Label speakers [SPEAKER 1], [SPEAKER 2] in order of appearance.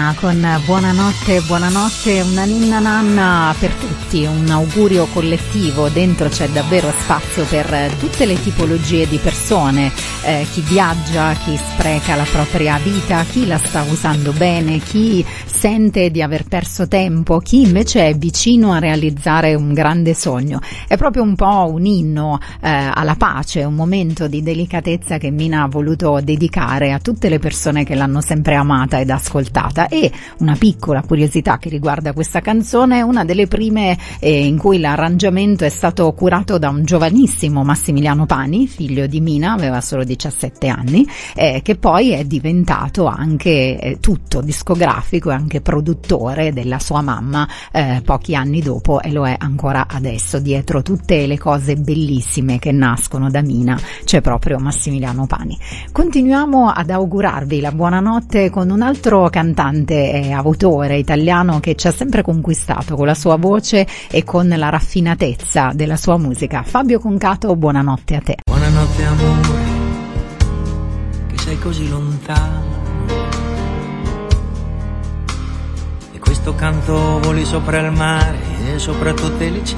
[SPEAKER 1] Mina con buonanotte, buonanotte, una ninna nanna per tutti, un augurio collettivo. Dentro c'è davvero spazio per tutte le tipologie di persone, chi viaggia, chi spreca la propria vita, chi la sta usando bene, chi sente di aver perso tempo, chi invece è vicino a realizzare un grande sogno. È proprio un po' un inno alla pace, un momento di delicatezza che Mina ha voluto dedicare a tutte le persone che l'hanno sempre amata ed ascoltata. E una piccola curiosità che riguarda questa canzone: una delle prime in cui l'arrangiamento è stato curato da un giovanissimo Massimiliano Pani, figlio di Mina, aveva solo 17 anni, che poi è diventato anche tutto discografico e anche produttore della sua mamma pochi anni dopo, e lo è ancora adesso. Dietro tutte le cose bellissime che nascono da Mina c'è proprio Massimiliano Pani. Continuiamo ad augurarvi la buonanotte con un altro cantante e autore italiano che ci ha sempre conquistato con la sua voce e con la raffinatezza della sua musica. Fabio Concato, buonanotte a te.
[SPEAKER 2] Buonanotte amore, che sei così lontano, e questo canto voli sopra il mare e sopra tutte le città.